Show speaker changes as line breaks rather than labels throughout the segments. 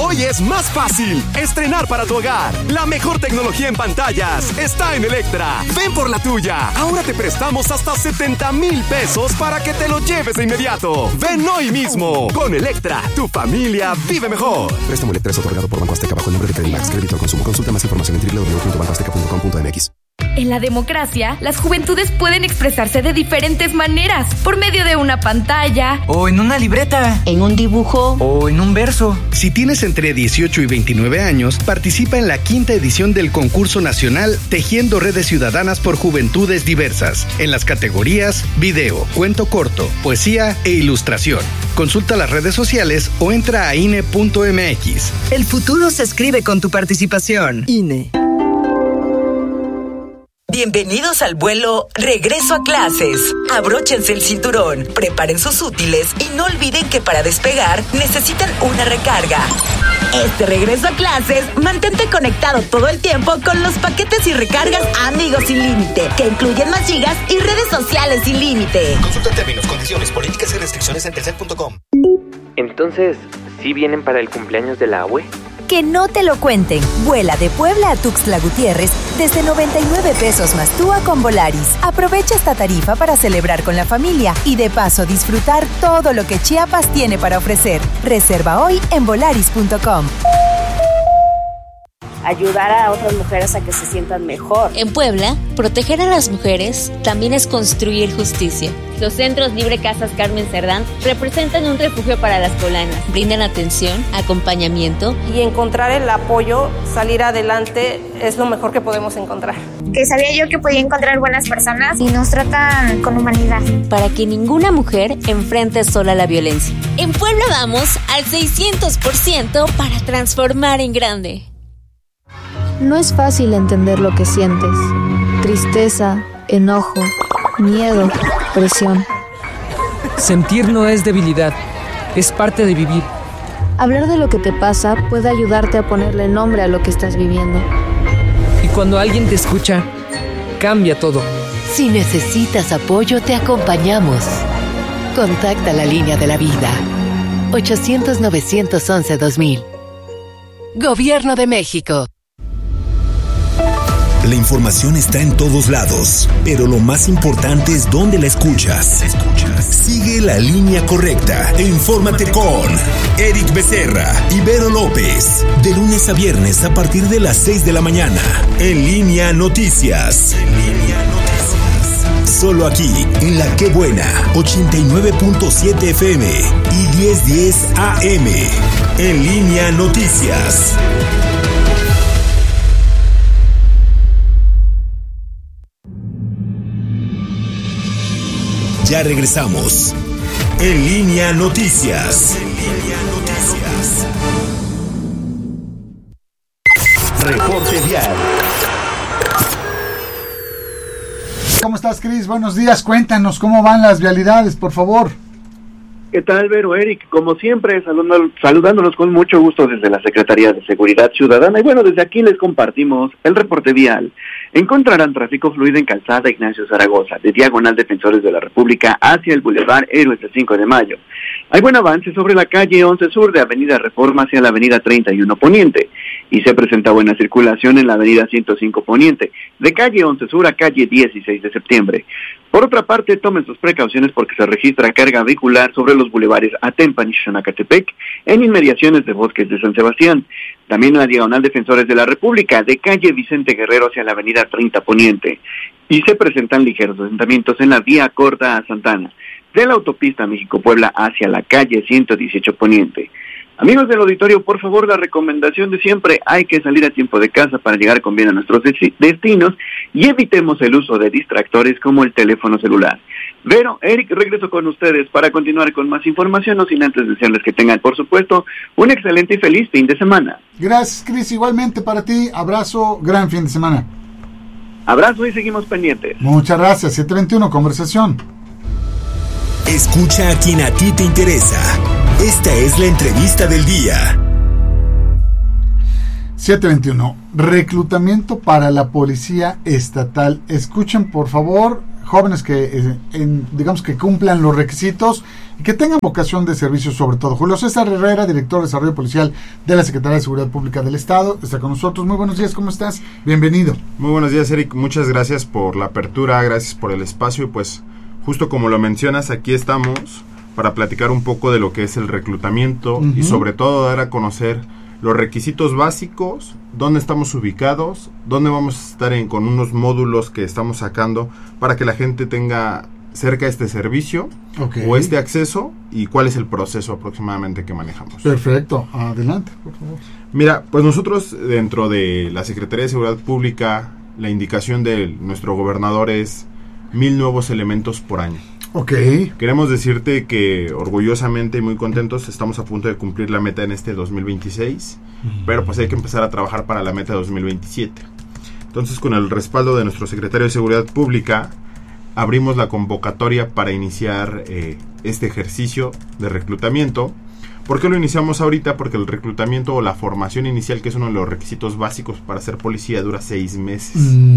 Hoy es más fácil estrenar para tu hogar. La mejor tecnología en pantallas está en Electra. Ven por la tuya. Ahora te prestamos hasta 70,000 pesos para que te lo lleves de inmediato. Ven hoy mismo. Con Electra, tu familia vive mejor. Préstamo Electra es otorgado por Banco Azteca bajo el nombre de Credimax. Crédito al consumo. Consulta más información en www.bancoazteca.com.mx.
En la democracia, las juventudes pueden expresarse de diferentes maneras, por medio de una pantalla,
o en una libreta,
en un dibujo,
o en un verso.
Si tienes entre 18 y 29 años, participa en la 5ª edición del concurso nacional Tejiendo Redes Ciudadanas por Juventudes Diversas, en las categorías video, cuento corto, poesía e ilustración. Consulta las redes sociales o entra a INE.mx.
El futuro se escribe con tu participación.
INE.
Bienvenidos al vuelo Regreso a Clases. Abróchense el cinturón, preparen sus útiles y no olviden que para despegar necesitan una recarga. Este regreso a clases, mantente conectado todo el tiempo con los paquetes y recargas Amigos sin límite, que incluyen más gigas y redes sociales sin límite.
Consulta términos, condiciones, políticas y restricciones en telcel.com.
Entonces, ¿sí vienen para el cumpleaños de la abue?
Que no te lo cuenten. Vuela de Puebla a Tuxtla Gutiérrez desde 99 pesos más TUA con Volaris. Aprovecha esta tarifa para celebrar con la familia y de paso disfrutar todo lo que Chiapas tiene para ofrecer. Reserva hoy en volaris.com.
Ayudar a otras mujeres a que se sientan mejor.
En Puebla, proteger a las mujeres también es construir justicia.
Los centros Libre Casas Carmen Cerdán representan un refugio para las poblanas.
Brindan atención, acompañamiento.
Y encontrar el apoyo, salir adelante, es lo mejor que podemos encontrar.
Que sabía yo que podía encontrar buenas personas y nos tratan con humanidad.
Para que ninguna mujer enfrente sola la violencia. En Puebla vamos al 600% para transformar en grande.
No es fácil entender lo que sientes. Tristeza, enojo, miedo, presión.
Sentir no es debilidad, es parte de vivir.
Hablar de lo que te pasa puede ayudarte a ponerle nombre a lo que estás viviendo.
Y cuando alguien te escucha, cambia todo.
Si necesitas apoyo, te acompañamos. Contacta la línea de la vida. 800-911-2000. Gobierno de México.
La información está en todos lados, pero lo más importante es dónde la escuchas. Sigue la línea correcta e infórmate con Eric Becerra y Vero López. De lunes a viernes a partir de las 6 de la mañana. En Línea Noticias. Solo aquí, en La Qué Buena, 89.7 FM y 1010 AM. En Línea Noticias. Ya regresamos. En Línea Noticias. Reporte vial.
¿Cómo estás, Cris? Buenos días. Cuéntanos cómo van las vialidades, por favor.
¿Qué tal, Vero, Eric? Como siempre, saludándolos con mucho gusto desde la Secretaría de Seguridad Ciudadana. Y bueno, desde aquí les compartimos el reporte vial. Encontrarán tráfico fluido en Calzada Ignacio Zaragoza, de diagonal Defensores de la República hacia el Boulevard Héroes del 5 de Mayo. Hay buen avance sobre la calle 11 Sur de Avenida Reforma hacia la Avenida 31 Poniente. Y se presenta buena circulación en la Avenida 105 Poniente, de calle 11 Sur a calle 16 de septiembre. Por otra parte, tomen sus precauciones porque se registra carga vehicular sobre los bulevares Atempan y Xonacatepec, en inmediaciones de Bosques de San Sebastián. También en la diagonal Defensores de la República, de calle Vicente Guerrero hacia la Avenida 30 Poniente. Y se presentan ligeros asentamientos en la vía corta a Santana, de la autopista México-Puebla hacia la calle 118 Poniente. Amigos del auditorio, por favor, la recomendación de siempre, hay que salir a tiempo de casa para llegar con bien a nuestros destinos y evitemos el uso de distractores como el teléfono celular. Vero, Eric, regreso con ustedes para continuar con más información, no sin antes desearles que tengan, por supuesto, un excelente y feliz fin de semana.
Gracias, Cris, igualmente para ti, abrazo, gran fin de semana.
Abrazo y seguimos pendientes.
Muchas gracias, 721, conversación.
Escucha a quien a ti te interesa. Esta es la entrevista del día.
721. Reclutamiento para la Policía Estatal. Escuchen, por favor, jóvenes que, digamos que cumplan los requisitos y que tengan vocación de servicio sobre todo. Julio César Herrera, director de Desarrollo Policial de la Secretaría de Seguridad Pública del Estado, está con nosotros. Muy buenos días, ¿cómo estás? Bienvenido.
Muy buenos días, Eric. Muchas gracias por la apertura, gracias por el espacio y pues justo como lo mencionas, aquí estamos para platicar un poco de lo que es el reclutamiento y sobre todo dar a conocer los requisitos básicos, dónde estamos ubicados, dónde vamos a estar con unos módulos que estamos sacando para que la gente tenga cerca este servicio o este acceso y cuál es el proceso aproximadamente que manejamos.
Perfecto, adelante, por favor.
Mira, pues nosotros dentro de la Secretaría de Seguridad Pública, la indicación de nuestro gobernador es 1,000 nuevos elementos por año. Queremos decirte que orgullosamente y muy contentos estamos a punto de cumplir la meta en este 2026, pero pues hay que empezar a trabajar para la meta 2027. Entonces, con el respaldo de nuestro secretario de Seguridad Pública, abrimos la convocatoria para iniciar este ejercicio de reclutamiento. ¿Por qué lo iniciamos ahorita? Porque el reclutamiento o la formación inicial, que es uno de los requisitos básicos para ser policía, dura 6 meses.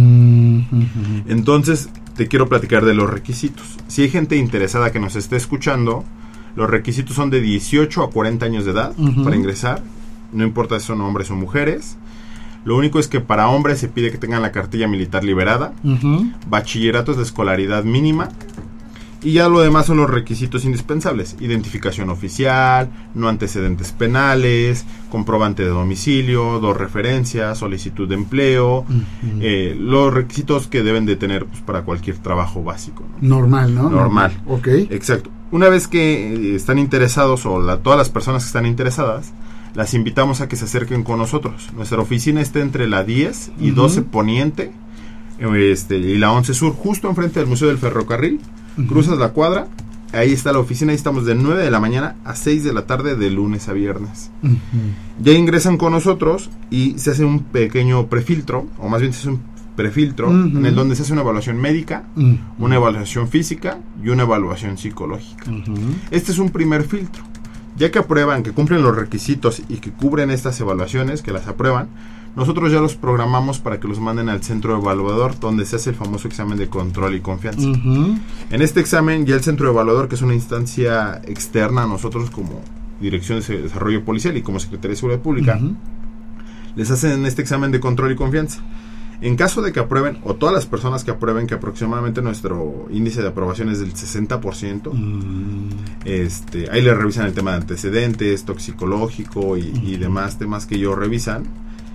Entonces, te quiero platicar de los requisitos. Si hay gente interesada que nos esté escuchando, los requisitos son de 18 a 40 años de edad para ingresar. No importa si son hombres o mujeres. Lo único es que para hombres se pide que tengan la cartilla militar liberada, bachilleratos de escolaridad mínima, y ya lo demás son los requisitos indispensables: identificación oficial, no antecedentes penales, comprobante de domicilio, 2 referencias, solicitud de empleo, los requisitos que deben de tener pues, para cualquier trabajo básico, ¿no?
Normal, ¿no?
Normal.
Ok.
Exacto. Una vez que están interesados o todas las personas que están interesadas, las invitamos a que se acerquen con nosotros. Nuestra oficina está entre la 10 y 12 Poniente y la 11 Sur, justo enfrente del Museo del Ferrocarril. Cruzas la cuadra, ahí está la oficina, y estamos de 9 de la mañana a 6 de la tarde de lunes a viernes. Ya ingresan con nosotros y se hace un pequeño prefiltro, o más bien se hace un prefiltro en el donde se hace una evaluación médica, una evaluación física y una evaluación psicológica. Este es un primer filtro. Ya que aprueban, que cumplen los requisitos y que cubren estas evaluaciones, que las aprueban, nosotros ya los programamos para que los manden al centro evaluador, donde se hace el famoso examen de control y confianza. En este examen, ya el centro evaluador, que es una instancia externa a nosotros como Dirección de Desarrollo Policial y como Secretaría de Seguridad Pública, les hacen este examen de control y confianza. En caso de que aprueben, o todas las personas que aprueben, que aproximadamente nuestro índice de aprobación es del 60%, ahí le revisan el tema de antecedentes, toxicológico y demás temas que ellos revisan,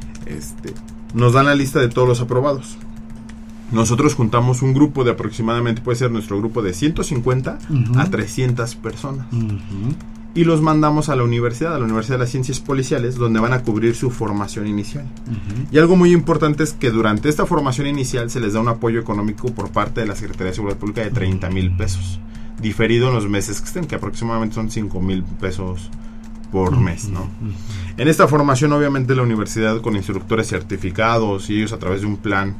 nos dan la lista de todos los aprobados. Nosotros juntamos un grupo de aproximadamente, puede ser nuestro grupo de 150 a 300 personas. Y los mandamos a la Universidad de las Ciencias Policiales, donde van a cubrir su formación inicial. Y algo muy importante es que durante esta formación inicial se les da un apoyo económico por parte de la Secretaría de Seguridad Pública de 30,000 pesos, diferido en los meses que estén, que aproximadamente son 5,000 pesos por mes, ¿no? En esta formación, obviamente, la universidad con instructores certificados y ellos a través de un plan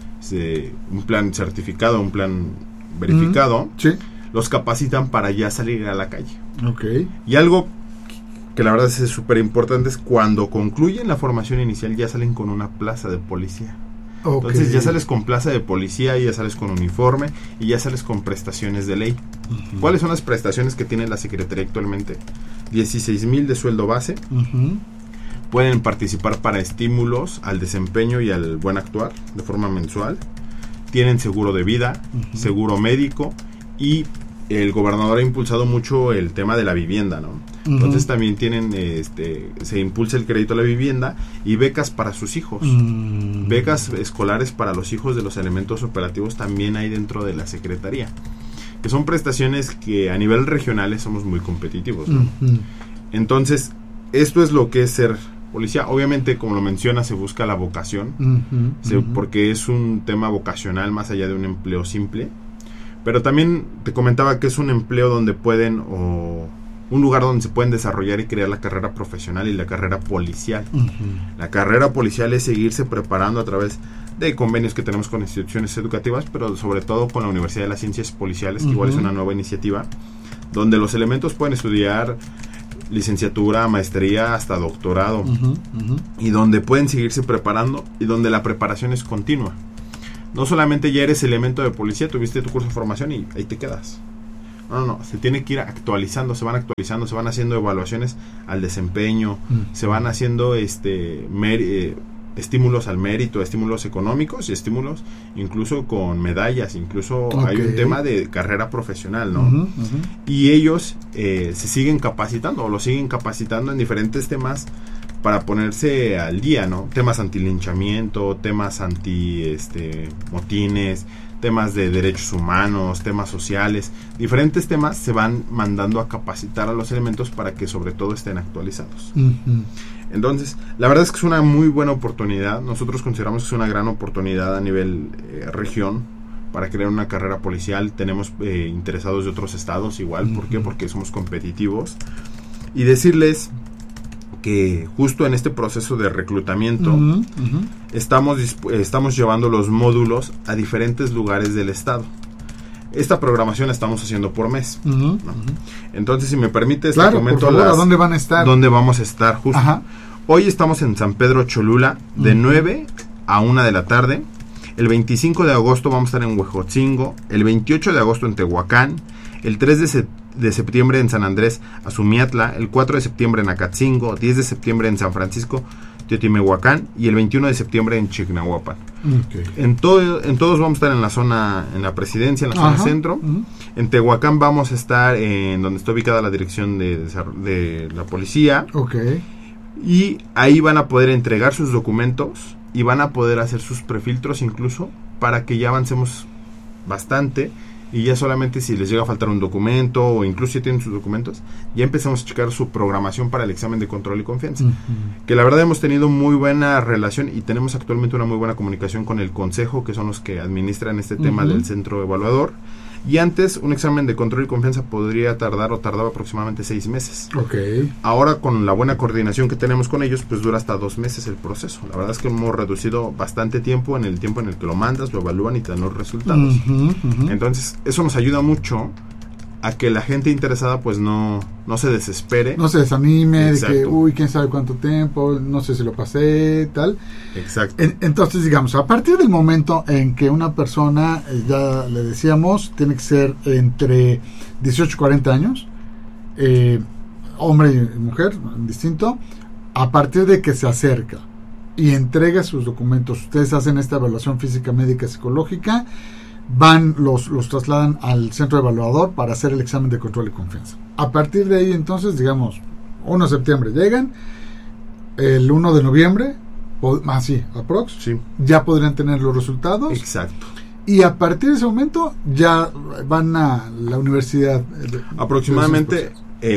certificado, un plan verificado, los capacitan para ya salir a la calle. Y algo que la verdad es súper importante es cuando concluyen la formación inicial ya salen con una plaza de policía. Entonces ya sales con plaza de policía, ya sales con uniforme y ya sales con prestaciones de ley. ¿Cuáles son las prestaciones que tiene la Secretaría actualmente? 16,000 de sueldo base. Pueden participar para estímulos al desempeño y al buen actuar de forma mensual. Tienen seguro de vida, seguro médico, y el gobernador ha impulsado mucho el tema de la vivienda, ¿no? Entonces también tienen, se impulsa el crédito a la vivienda y becas para sus hijos. Becas escolares para los hijos de los elementos operativos también hay dentro de la Secretaría, que son prestaciones que a nivel regional somos muy competitivos, ¿no? Entonces, esto es lo que es ser policía. Obviamente, como lo menciona, se busca la vocación, porque es un tema vocacional más allá de un empleo simple. Pero también te comentaba que es un empleo donde pueden, o un lugar donde se pueden desarrollar y crear la carrera profesional y la carrera policial. La carrera policial es seguirse preparando a través de convenios que tenemos con instituciones educativas, pero sobre todo con la Universidad de las Ciencias Policiales, que igual es una nueva iniciativa, donde los elementos pueden estudiar licenciatura, maestría, hasta doctorado, y donde pueden seguirse preparando y donde la preparación es continua. No solamente ya eres elemento de policía, tuviste tu curso de formación y ahí te quedas. No, se tiene que ir actualizando, se van haciendo evaluaciones al desempeño, se van haciendo estímulos al mérito, estímulos económicos y estímulos incluso con medallas, incluso hay un tema de carrera profesional, ¿no? Y ellos se siguen capacitando o lo siguen capacitando en diferentes temas para ponerse al día, ¿no? Temas antilinchamiento, temas motines, temas de derechos humanos, temas sociales, diferentes temas se van mandando a capacitar a los elementos para que sobre todo estén actualizados. Entonces, la verdad es que es una muy buena oportunidad. Nosotros consideramos que es una gran oportunidad a nivel región para crear una carrera policial. Tenemos interesados de otros estados igual. ¿Por qué? Porque somos competitivos. Y decirles que justo en este proceso de reclutamiento estamos llevando los módulos a diferentes lugares del estado. Esta programación la estamos haciendo por mes, ¿no? Entonces, si me permites, te comento
¿a dónde van a estar?
¿Dónde vamos a estar? Justo. Hoy estamos en San Pedro Cholula, de 9 a 1 de la tarde. El 25 de agosto vamos a estar en Huejotzingo. El 28 de agosto en Tehuacán. El 3 de septiembre en San Andrés Azumiatla. El 4 de septiembre en Acatzingo. 10 de septiembre en San Francisco Teotimehuacán. Y el 21 de septiembre en Chignahuapan. En todos vamos a estar en la zona, en la presidencia, en la zona centro. En Tehuacán vamos a estar en donde está ubicada la dirección de la policía. Y ahí van a poder entregar sus documentos y van a poder hacer sus prefiltros incluso para que ya avancemos bastante y ya solamente si les llega a faltar un documento o incluso si tienen sus documentos, ya empezamos a checar su programación para el examen de control y confianza. Que la verdad hemos tenido muy buena relación y tenemos actualmente una muy buena comunicación con el consejo, que son los que administran este tema del centro evaluador. Y antes, un examen de control y confianza podría tardar o tardaba aproximadamente 6 meses. Ahora, con la buena coordinación que tenemos con ellos, pues dura hasta 2 meses el proceso. La verdad es que hemos reducido bastante tiempo en el que lo mandas, lo evalúan y te dan los resultados. Entonces, eso nos ayuda mucho a que la gente interesada pues no se desespere.
No se desanime, de que, quién sabe cuánto tiempo, no sé si lo pasé, tal.
Exacto.
Entonces, digamos, a partir del momento en que una persona, ya le decíamos, tiene que ser entre 18 y 40 años, hombre y mujer, distinto, a partir de que se acerca y entrega sus documentos, ustedes hacen esta evaluación física, médica, psicológica, los trasladan al centro evaluador para hacer el examen de control y confianza. A partir de ahí, entonces, digamos, 1 de septiembre llegan, el 1 de noviembre, ya podrían tener los resultados.
Exacto.
Y a partir de ese momento ya van a la universidad.
Aproximadamente,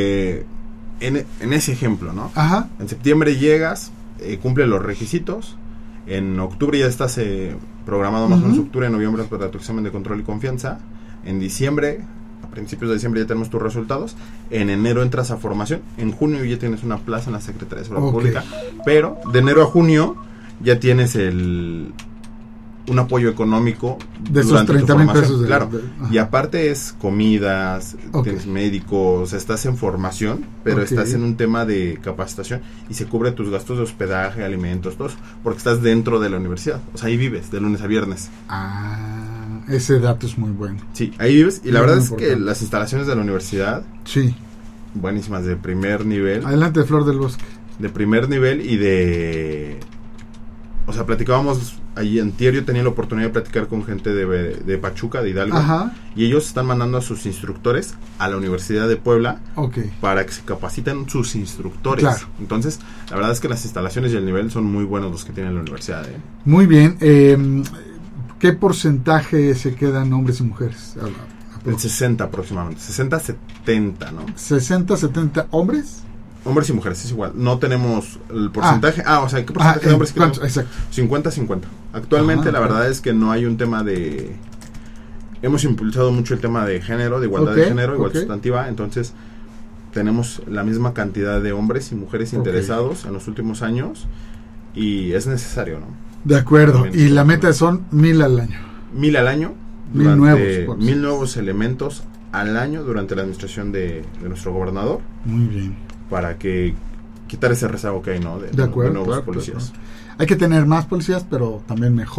en ese ejemplo, ¿no? En septiembre llegas, cumple los requisitos. En octubre ya estás programado más o menos octubre, noviembre para tu examen de control y confianza. En diciembre, a principios de diciembre ya tenemos tus resultados. En enero entras a formación. En junio ya tienes una plaza en la Secretaría de Seguridad Pública. Pero de enero a junio ya tienes un apoyo económico
de esos 30,000 pesos.
Claro. Y aparte es comidas, tienes médicos, estás en formación, pero estás en un tema de capacitación y se cubre tus gastos de hospedaje, alimentos, todo eso, porque estás dentro de la universidad. O sea, ahí vives de lunes a viernes.
Ese dato es muy bueno.
Sí, ahí vives y la verdad es que las instalaciones de la universidad, buenísimas, de primer nivel.
Adelante, Flor del Bosque.
De primer nivel y o sea, platicábamos ahí antier, yo tenía la oportunidad de platicar con gente de Pachuca, de Hidalgo, y ellos están mandando a sus instructores a la Universidad de Puebla para que se capaciten sus instructores. Entonces, la verdad es que las instalaciones y el nivel son muy buenos los que tiene la universidad.
Muy bien. ¿Qué porcentaje se quedan hombres y mujeres?
El 60 aproximadamente, 60-70, ¿no?
60-70 hombres.
Hombres y mujeres, es igual. No tenemos el porcentaje. O sea, ¿qué porcentaje de hombres?
Exacto.
50-50. Actualmente la verdad es que no hay un tema de... Hemos impulsado mucho el tema de género, de igualdad de género, igualdad sustantiva. Entonces, tenemos la misma cantidad de hombres y mujeres interesados en los últimos años. Y es necesario, ¿no?
De acuerdo. Y la meta son 1,000 al año.
1,000 al año.
1,000 nuevos.
1,000 nuevos elementos al año durante la administración de nuestro gobernador.
Muy bien.
Para que quitar ese rezago que hay, ¿no? De acuerdo, de nuevos policías.
Hay que tener más policías, pero también mejor.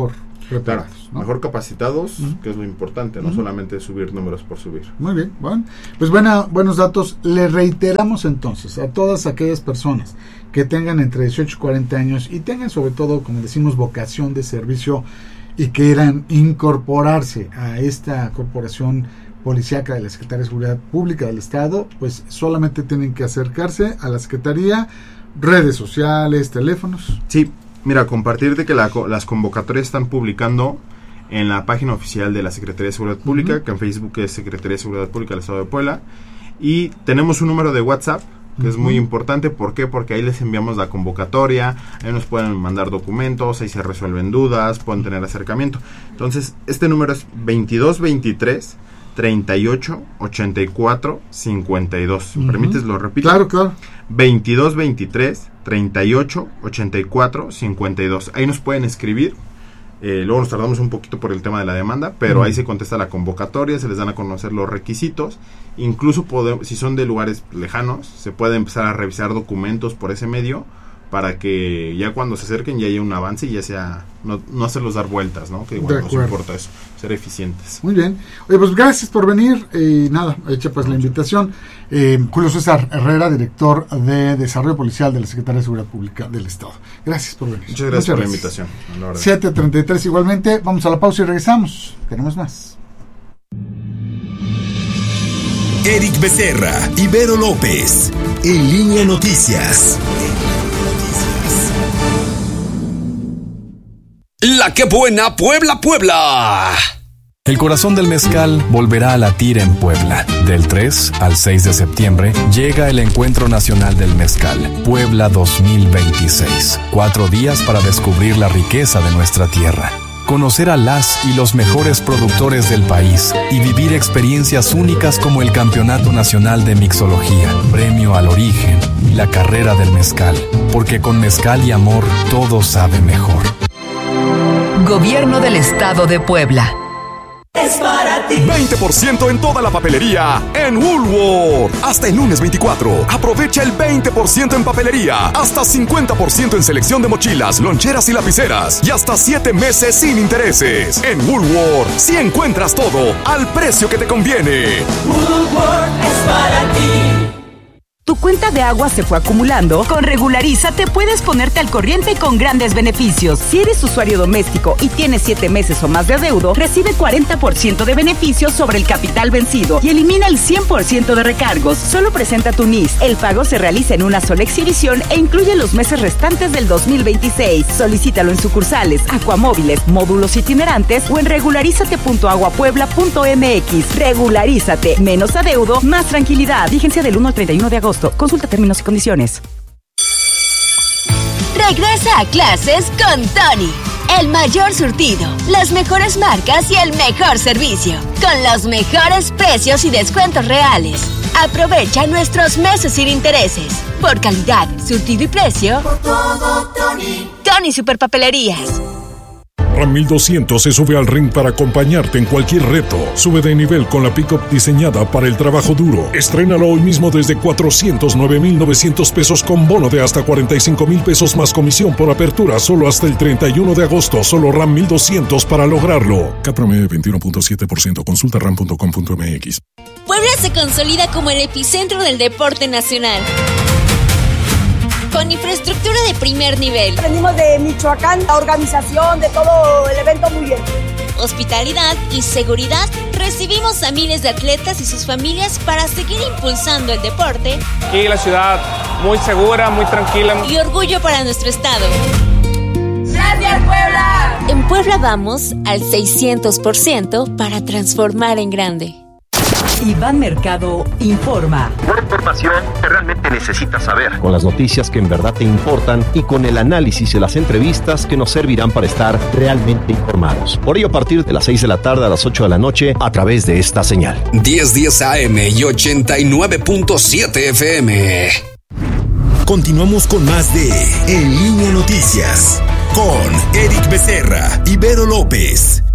preparados.
Claro, ¿no? Mejor capacitados, que es lo importante, no solamente subir números por subir.
Muy bien, bueno, pues buenos datos. Le reiteramos entonces a todas aquellas personas que tengan entre 18 y 40 años y tengan sobre todo, como decimos, vocación de servicio y quieran incorporarse a esta corporación policíaca de la Secretaría de Seguridad Pública del Estado, pues solamente tienen que acercarse a la Secretaría, redes sociales, teléfonos.
Sí, mira, compartirte que las convocatorias están publicando en la página oficial de la Secretaría de Seguridad Pública, que en Facebook es Secretaría de Seguridad Pública del Estado de Puebla, y tenemos un número de WhatsApp que es muy importante. ¿Por qué? Porque ahí les enviamos la convocatoria, ahí nos pueden mandar documentos, ahí se resuelven dudas, pueden tener acercamiento. Entonces, este número es 2223 38 84 52. ¿Me permites? Lo repito.
Claro.
2223 38 84 52. Ahí nos pueden escribir. Luego nos tardamos un poquito por el tema de la demanda, pero ahí se contesta la convocatoria, se les dan a conocer los requisitos. Incluso si son de lugares lejanos, se puede empezar a revisar documentos por ese medio para que ya cuando se acerquen ya haya un avance y ya sea no hacerlos dar vueltas, ¿no? Que igual nos importa eso, ser eficientes.
Muy bien. Oye, pues gracias por venir y nada, hecha pues la invitación. Julio César Herrera, director de Desarrollo Policial de la Secretaría de Seguridad Pública del Estado. Gracias por venir.
Muchas gracias por la invitación.
7:33 igualmente. Vamos a la pausa y regresamos. Tenemos más.
Eric Becerra, Ibero López, En Línea Noticias.
La que buena Puebla, Puebla.
El corazón del mezcal volverá a latir en Puebla. Del 3 al 6 de septiembre llega el Encuentro Nacional del Mezcal, Puebla 2026. 4 días para descubrir la riqueza de nuestra tierra, conocer a las y los mejores productores del país y vivir experiencias únicas como el Campeonato Nacional de Mixología, Premio al Origen y la Carrera del Mezcal. Porque con mezcal y amor todo sabe mejor.
Gobierno del Estado de Puebla.
Es para ti. 20% en toda la papelería en Woolworth. Hasta el lunes 24. Aprovecha el 20% en papelería. Hasta 50% en selección de mochilas, loncheras y lapiceras. Y hasta 7 meses sin intereses. En Woolworth, si encuentras todo al precio que te conviene.
Woolworth es para ti.
¿Tu cuenta de agua se fue acumulando? Con Regularízate puedes ponerte al corriente con grandes beneficios. Si eres usuario doméstico y tienes 7 meses o más de adeudo, recibe 40% de beneficios sobre el capital vencido y elimina el 100% de recargos. Solo presenta tu NIS. El pago se realiza en una sola exhibición e incluye los meses restantes del 2026. Solicítalo en sucursales, Acuamóviles, módulos itinerantes o en regularizate.aguapuebla.mx. Regularízate. Menos adeudo, más tranquilidad. Vigencia del 1 al 31 de agosto. Consulta términos y condiciones.
Regresa a clases con Tony. El mayor surtido, las mejores marcas y el mejor servicio. Con los mejores precios y descuentos reales. Aprovecha nuestros meses sin intereses. Por calidad, surtido y precio.
Por todo, Tony.
Tony Superpapelerías.
Ram 1200 se sube al ring para acompañarte en cualquier reto. Sube de nivel con la pick-up diseñada para el trabajo duro. Estrénalo hoy mismo desde 409,900 pesos con bono de hasta 45,000 pesos más comisión por apertura solo hasta el 31 de agosto. Solo Ram 1200 para lograrlo. CAT promedio 21.7%. Consulta ram.com.mx.
Puebla se consolida como el epicentro del deporte nacional. Con infraestructura de primer nivel.
Venimos de Michoacán, la organización de todo el evento muy bien.
Hospitalidad y seguridad. Recibimos a miles de atletas y sus familias para seguir impulsando el deporte.
Aquí la ciudad muy segura, muy tranquila.
Y orgullo para nuestro estado.
¡Gracias, Puebla!
En Puebla vamos al 600% para transformar en grande.
Iván Mercado informa.
Una información que realmente necesitas saber. Con las noticias que en verdad te importan y con el análisis y las entrevistas que nos servirán para estar realmente informados. Por ello, a partir de las 6 de la tarde a las 8 de la noche, a través de esta señal.
1010 AM y 89.7 FM.
Continuamos con más de En Línea Noticias. Con Eric Becerra, Ibero López,